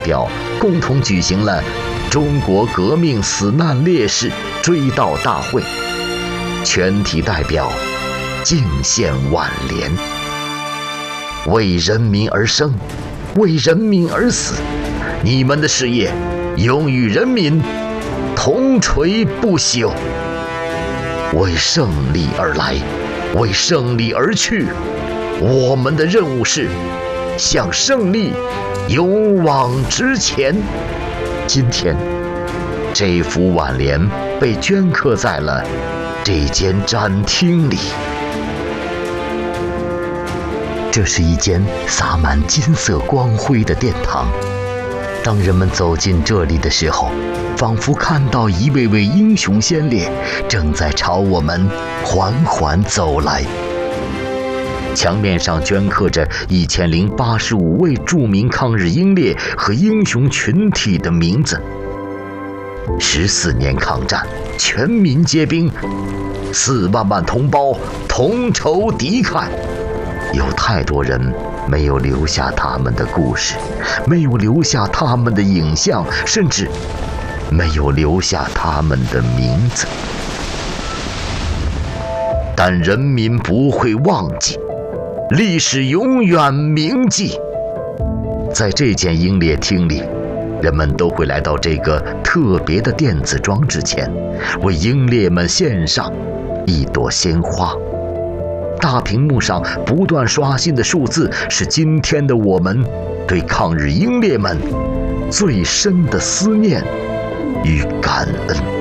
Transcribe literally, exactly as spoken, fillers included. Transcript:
表共同举行了中国革命死难烈士追悼大会，全体代表敬献挽联：为人民而生，为人民而死，你们的事业永与人民同垂不朽。为胜利而来，为胜利而去，我们的任务是向胜利勇往直前。今天，这幅挽联被镌刻在了这间展厅里。这是一间洒满金色光辉的殿堂。当人们走进这里的时候，仿佛看到一位位英雄先烈正在朝我们缓缓走来。墙面上镌刻着一千零八十五位著名抗日英烈和英雄群体的名字。十四年抗战，全民皆兵，四万万同胞同仇敌忾。有太多人没有留下他们的故事，没有留下他们的影像，甚至没有留下他们的名字。但人民不会忘记，历史永远铭记。在这间英烈厅里，人们都会来到这个特别的电子装置前，为英烈们献上一朵鲜花。大屏幕上不断刷新的数字，是今天的我们对抗日英烈们最深的思念与感恩。